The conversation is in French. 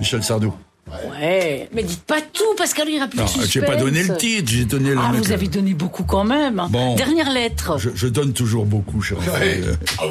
Michel Sardou. Ouais, mais dites pas tout parce qu'il y aura plus de suspense. J'ai pas donné le titre, j'ai donné le mec. Vous avez donné beaucoup quand même. Bon. Dernière lettre. Je donne toujours beaucoup, cher.